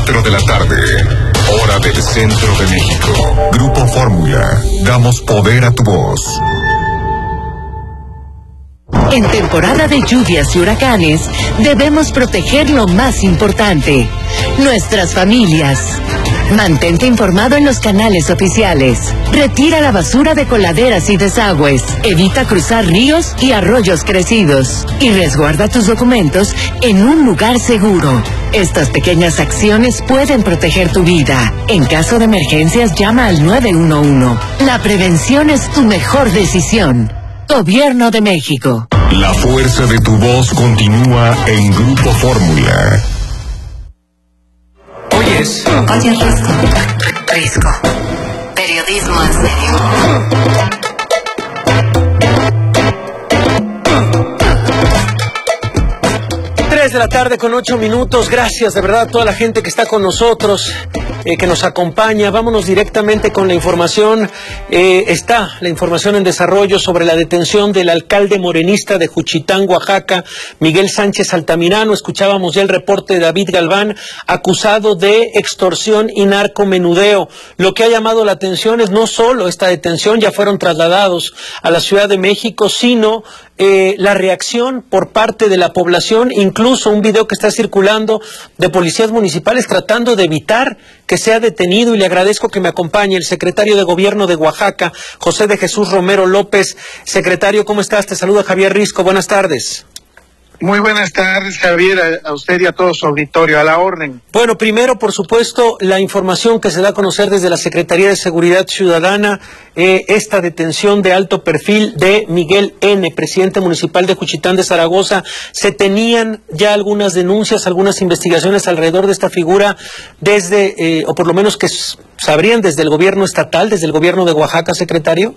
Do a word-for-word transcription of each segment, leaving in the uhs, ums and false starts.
cuatro de la tarde, hora del centro de México. Grupo Fórmula, damos poder a tu voz. En temporada de lluvias y huracanes, debemos proteger lo más importante, nuestras familias. Mantente informado en los canales oficiales. Retira la basura de coladeras y desagües. Evita cruzar ríos y arroyos crecidos. Y resguarda tus documentos en un lugar seguro. Estas pequeñas acciones pueden proteger tu vida. En caso de emergencias, llama al nueve uno uno. La prevención es tu mejor decisión. Gobierno de México. La fuerza de tu voz continúa en Grupo Fórmula. Oyes. Oye, Risco. Risco. Periodismo en serio. tres de la tarde con ocho minutos. Gracias de verdad a toda la gente que está con nosotros, eh, que nos acompaña. Vámonos directamente con la información. Eh, está la información en desarrollo sobre la detención del alcalde morenista de Juchitán, Oaxaca, Miguel Sánchez Altamirano. Escuchábamos ya el reporte de David Galván, acusado de extorsión y narcomenudeo. Lo que ha llamado la atención es no solo esta detención, ya fueron trasladados a la Ciudad de México, sino eh, la reacción por parte de la población, incluso un video que está circulando de policías municipales tratando de evitar que sea detenido, y le agradezco que me acompañe el secretario de Gobierno de Oaxaca, José de Jesús Romero López. Secretario, ¿cómo estás? Te saluda Javier Risco, buenas tardes. Muy buenas tardes, Javier, a usted y a todo su auditorio, a la orden. Bueno, primero, por supuesto, la información que se da a conocer desde la Secretaría de Seguridad Ciudadana, eh, esta detención de alto perfil de Miguel N., presidente municipal de Juchitán de Zaragoza. ¿Se tenían ya algunas denuncias, algunas investigaciones alrededor de esta figura desde, eh, o por lo menos que sabrían desde el gobierno estatal, desde el gobierno de Oaxaca, secretario?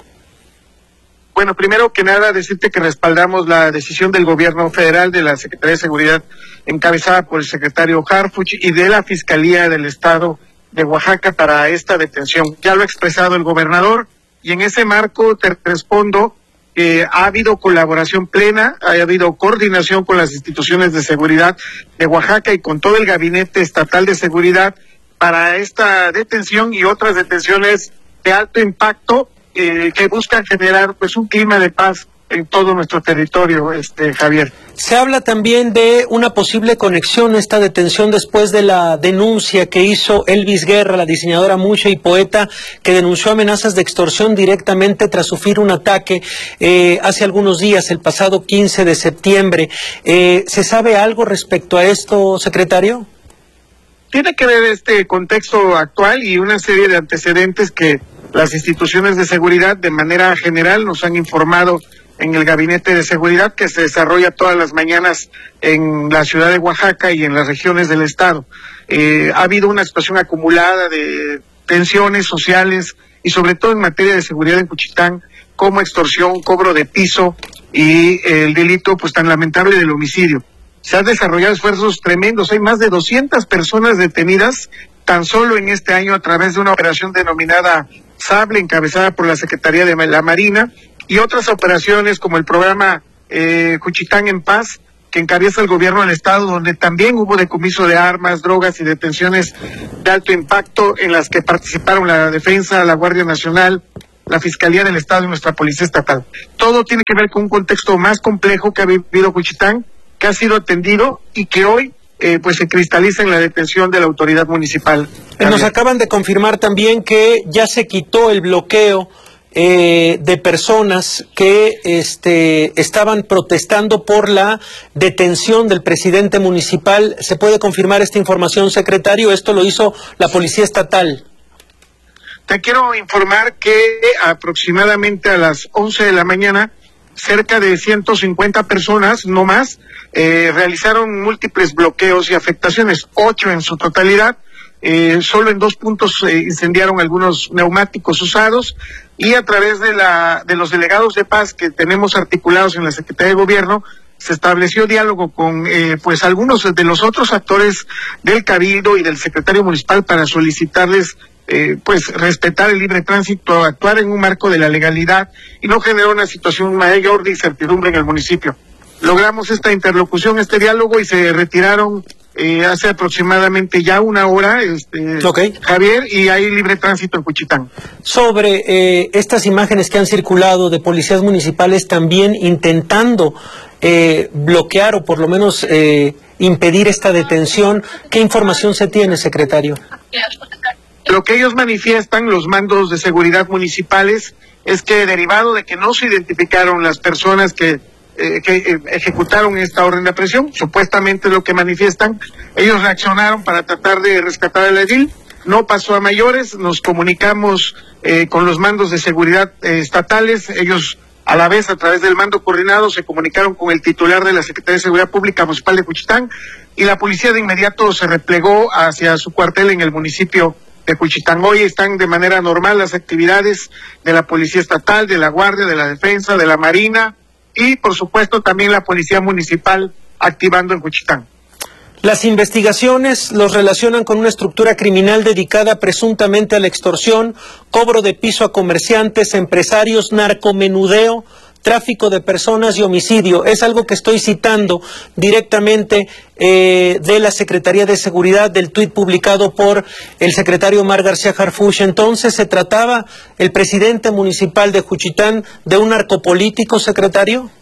Bueno, primero que nada, decirte que respaldamos la decisión del gobierno federal, de la Secretaría de Seguridad, encabezada por el secretario Harfuch, y de la Fiscalía del Estado de Oaxaca para esta detención. Ya lo ha expresado el gobernador, y en ese marco te respondo que ha habido colaboración plena, ha habido coordinación con las instituciones de seguridad de Oaxaca y con todo el Gabinete Estatal de Seguridad para esta detención y otras detenciones de alto impacto, Eh, que buscan generar pues un clima de paz en todo nuestro territorio, este Javier. Se habla también de una posible conexión, esta detención después de la denuncia que hizo Elvis Guerra, la diseñadora mucha y poeta, que denunció amenazas de extorsión directamente tras sufrir un ataque eh, hace algunos días, el pasado quince de septiembre. Eh, ¿Se sabe algo respecto a esto, secretario? Tiene que ver este contexto actual y una serie de antecedentes que las instituciones de seguridad de manera general nos han informado en el Gabinete de Seguridad, que se desarrolla todas las mañanas en la ciudad de Oaxaca y en las regiones del estado. Eh, ha habido una situación acumulada de tensiones sociales y sobre todo en materia de seguridad en Juchitán, como extorsión, cobro de piso y el delito pues tan lamentable del homicidio. Se han desarrollado esfuerzos tremendos, hay más de doscientas personas detenidas tan solo en este año a través de una operación denominada Sable, encabezada por la Secretaría de la Marina, y otras operaciones como el programa eh, Juchitán en Paz, que encabeza el gobierno del estado, donde también hubo decomiso de armas, drogas y detenciones de alto impacto, en las que participaron la Defensa, la Guardia Nacional, la Fiscalía del Estado y nuestra Policía Estatal. Todo tiene que ver con un contexto más complejo que ha vivido Juchitán, que ha sido atendido y que hoy Eh, pues se cristaliza en la detención de la autoridad municipal. Nos acaban de confirmar también que ya se quitó el bloqueo eh, de personas que este, estaban protestando por la detención del presidente municipal. ¿Se puede confirmar esta información, secretario? Esto lo hizo la Policía Estatal. Te quiero informar que aproximadamente a las once de la mañana, cerca de ciento cincuenta personas, no más, eh, realizaron múltiples bloqueos y afectaciones, ocho en su totalidad. Eh, solo en dos puntos eh, incendiaron algunos neumáticos usados, y a través de la de los delegados de paz que tenemos articulados en la Secretaría de Gobierno, se estableció diálogo con eh, pues algunos de los otros actores del Cabildo y del secretario municipal para solicitarles Eh, pues respetar el libre tránsito, actuar en un marco de la legalidad y no generar una situación mayor de incertidumbre en el municipio. Logramos esta interlocución, este diálogo, y se retiraron eh, hace aproximadamente ya una hora, este, okay. Javier, y hay libre tránsito en Juchitán. Sobre eh, estas imágenes que han circulado de policías municipales también intentando eh, bloquear o por lo menos eh, impedir esta detención, ¿qué información se tiene, secretario? Lo que ellos manifiestan, los mandos de seguridad municipales, es que derivado de que no se identificaron las personas que, eh, que eh, ejecutaron esta orden de aprehensión, supuestamente lo que manifiestan, ellos reaccionaron para tratar de rescatar al edil, no pasó a mayores, nos comunicamos eh, con los mandos de seguridad eh, estatales, ellos a la vez a través del mando coordinado se comunicaron con el titular de la Secretaría de Seguridad Pública Municipal de Juchitán y la policía de inmediato se replegó hacia su cuartel en el municipio de Juchitán. Hoy están de manera normal las actividades de la Policía Estatal, de la Guardia, de la Defensa, de la Marina y por supuesto también la Policía Municipal activando en Juchitán. Las investigaciones los relacionan con una estructura criminal dedicada presuntamente a la extorsión, cobro de piso a comerciantes, empresarios, narcomenudeo, tráfico de personas y homicidio. Es algo que estoy citando directamente eh, de la Secretaría de Seguridad, del tuit publicado por el secretario Omar García Harfuch. Entonces, ¿se trataba el presidente municipal de Juchitán de un narcopolítico, secretario?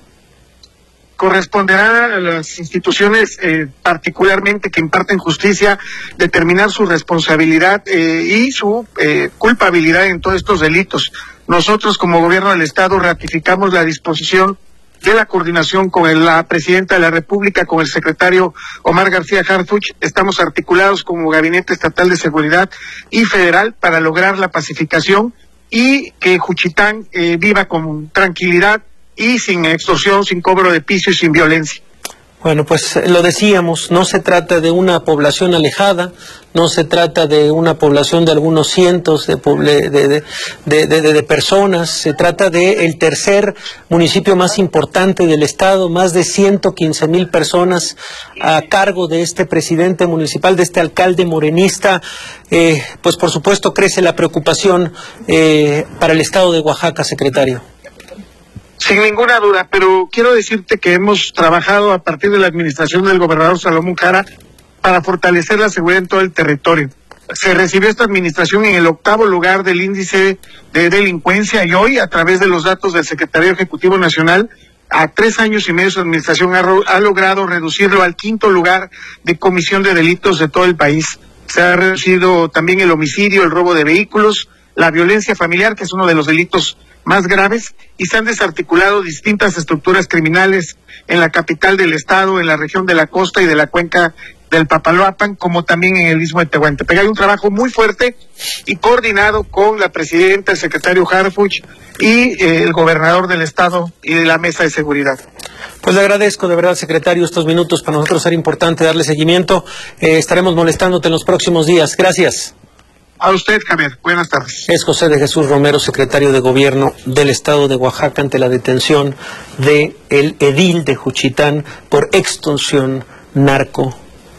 Corresponderá a las instituciones eh, particularmente que imparten justicia determinar su responsabilidad eh, y su eh, culpabilidad en todos estos delitos. Nosotros como gobierno del Estado ratificamos la disposición de la coordinación con el, la Presidenta de la República, con el secretario Omar García Harfuch. Estamos articulados como Gabinete Estatal de Seguridad y Federal para lograr la pacificación y que Juchitán eh, viva con tranquilidad y sin extorsión, sin cobro de piso y sin violencia. Bueno, pues lo decíamos, no se trata de una población alejada, no se trata de una población de algunos cientos de, de, de, de, de, de personas, se trata de el tercer municipio más importante del estado, más de ciento quince mil personas a cargo de este presidente municipal, de este alcalde morenista. Eh, pues por supuesto crece la preocupación eh, para el estado de Oaxaca, secretario. Sin ninguna duda, pero quiero decirte que hemos trabajado a partir de la administración del gobernador Salomón Jara para fortalecer la seguridad en todo el territorio. Se recibió esta administración en el octavo lugar del índice de delincuencia y hoy, a través de los datos del Secretario Ejecutivo Nacional, a tres años y medio su administración ha, ha logrado reducirlo al quinto lugar de comisión de delitos de todo el país. Se ha reducido también el homicidio, el robo de vehículos, la violencia familiar, que es uno de los delitos más graves, y se han desarticulado distintas estructuras criminales en la capital del estado, en la región de la costa y de la cuenca del Papaloapan, como también en el istmo de Tehuantepec. Hay un trabajo muy fuerte y coordinado con la presidenta, el secretario Harfuch y eh, el gobernador del estado y de la mesa de seguridad. Pues le agradezco de verdad, secretario, estos minutos. Para nosotros era importante darle seguimiento. Eh, estaremos molestándote en los próximos días. Gracias. A usted, Javier. Buenas tardes. Es José de Jesús Romero, secretario de Gobierno del Estado de Oaxaca, ante la detención de el edil de Juchitán por extorsión, narco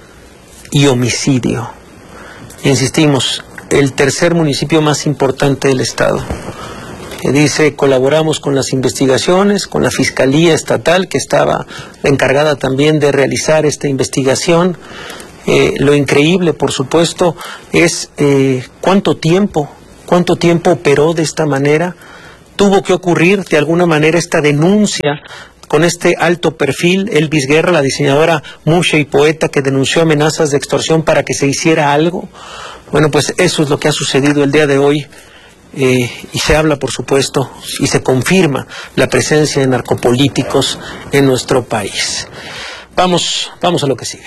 y homicidio. Insistimos, el tercer municipio más importante del Estado. Que dice, colaboramos con las investigaciones, con la Fiscalía Estatal, que estaba encargada también de realizar esta investigación. Eh, lo increíble, por supuesto, es eh, cuánto tiempo, cuánto tiempo operó de esta manera. Tuvo que ocurrir de alguna manera esta denuncia con este alto perfil, Elvis Guerra, la diseñadora musha y poeta que denunció amenazas de extorsión para que se hiciera algo. Bueno, pues eso es lo que ha sucedido el día de hoy. Eh, y se habla, por supuesto, y se confirma la presencia de narcopolíticos en nuestro país. Vamos, vamos a lo que sigue.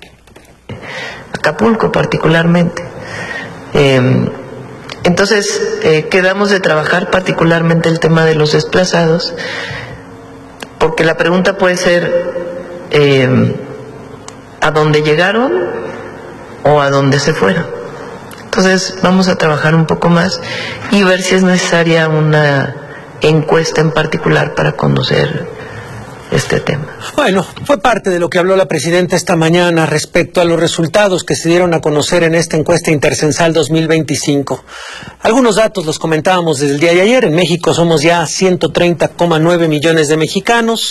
Acapulco particularmente. Eh, entonces, eh, quedamos de trabajar particularmente el tema de los desplazados, porque la pregunta puede ser eh, ¿a dónde llegaron o a dónde se fueron? Entonces, vamos a trabajar un poco más y ver si es necesaria una encuesta en particular para conocer este tema. Bueno, fue parte de lo que habló la presidenta esta mañana respecto a los resultados que se dieron a conocer en esta encuesta intercensal dos mil veinticinco. Algunos datos los comentábamos desde el día de ayer. En México somos ya ciento treinta coma nueve millones de mexicanos.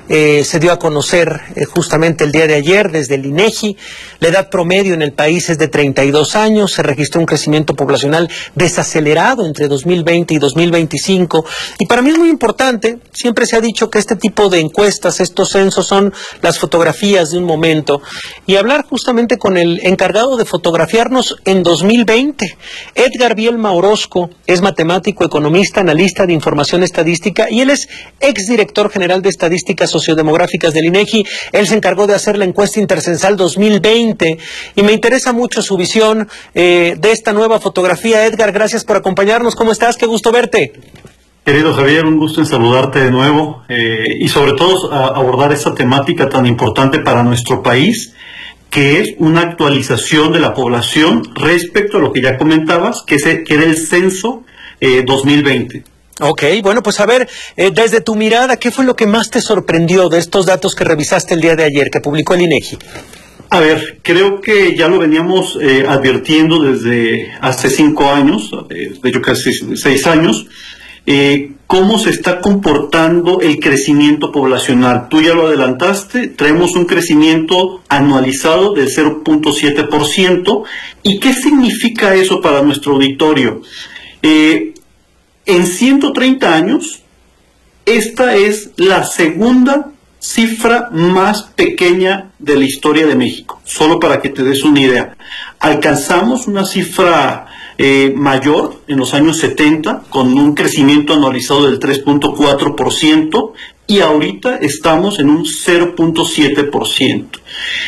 eh, se dio a conocer eh, justamente el día de ayer desde el INEGI. La edad promedio en el país es de treinta y dos años, se registró un crecimiento poblacional desacelerado entre dos mil veinte y dos mil veinticinco, y para mí es muy importante, siempre se ha dicho que este tipo de encuestas, estos censos son las fotografías de un momento, y hablar justamente con el encargado de fotografiarnos en dos mil veinte. Edgar Bielma Orozco es matemático, economista, analista de información estadística, y él es exdirector general de estadísticas sociodemográficas del INEGI. Él se encargó de hacer la encuesta intercensal dos mil veinte, y me interesa mucho su visión eh, de esta nueva fotografía. Edgar, gracias por acompañarnos. ¿Cómo estás? Qué gusto verte. Querido Javier, un gusto en saludarte de nuevo eh, y sobre todo a abordar esta temática tan importante para nuestro país, que es una actualización de la población respecto a lo que ya comentabas, que, se, que era el censo eh, dos mil veinte. Ok, bueno, pues a ver, eh, desde tu mirada, ¿qué fue lo que más te sorprendió de estos datos que revisaste el día de ayer, que publicó el INEGI? A ver, creo que ya lo veníamos eh, advirtiendo desde hace cinco años, eh, de hecho casi seis años, eh, cómo se está comportando el crecimiento poblacional. Tú ya lo adelantaste, traemos un crecimiento anualizado del cero punto siete por ciento. ¿Y qué significa eso para nuestro auditorio? Eh, en ciento treinta años, esta es la segunda cifra más pequeña de la historia de México, solo para que te des una idea. Alcanzamos una cifra eh, mayor en los años setenta, con un crecimiento anualizado del tres punto cuatro por ciento, y ahorita estamos en un cero punto siete por ciento.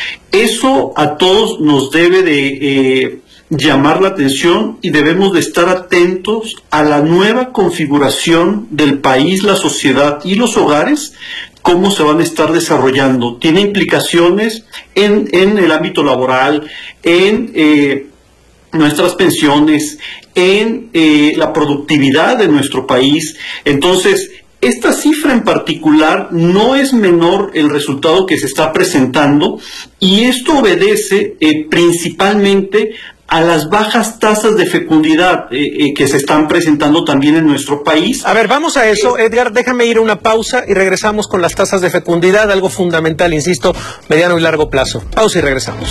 Eso a todos nos debe de eh, llamar la atención, y debemos de estar atentos a la nueva configuración del país, la sociedad y los hogares, cómo se van a estar desarrollando. Tiene implicaciones en, en el ámbito laboral, en eh, nuestras pensiones, en eh, la productividad de nuestro país. Entonces, esta cifra en particular no es menor el resultado que se está presentando, y esto obedece eh, principalmente a las bajas tasas de fecundidad eh, eh, que se están presentando también en nuestro país. A ver, vamos a eso. Edgar, déjame ir a una pausa y regresamos con las tasas de fecundidad, algo fundamental, insisto, mediano y largo plazo. Pausa y regresamos.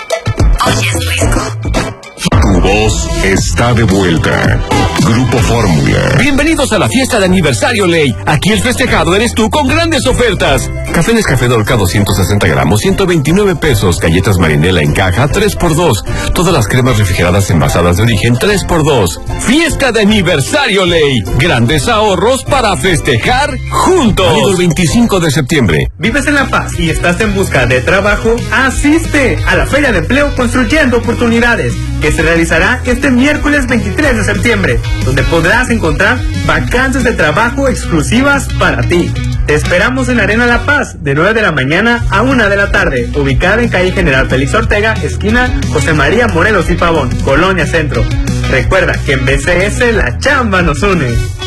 Tu voz está de vuelta. Grupo Fórmula. Bienvenidos a la fiesta de aniversario Ley. Aquí el festejado eres tú con grandes ofertas. Café Nescafé Dolca doscientos sesenta gramos, ciento veintinueve pesos. Galletas Marinela en caja, tres por dos. Todas las cremas refrigeradas envasadas de origen, tres por dos. Fiesta de aniversario Ley. Grandes ahorros para festejar juntos. Válido el veinticinco de septiembre. ¿Vives en La Paz y estás en busca de trabajo? Asiste a la Feria de Empleo Construyendo Oportunidades, que se realizará este miércoles veintitrés de septiembre, donde podrás encontrar vacantes de trabajo exclusivas para ti. Te esperamos en Arena La Paz, de nueve de la mañana a una de la tarde, ubicada en calle General Félix Ortega, esquina José María Morelos y Pavón, Colonia Centro. Recuerda que en B C S la chamba nos une.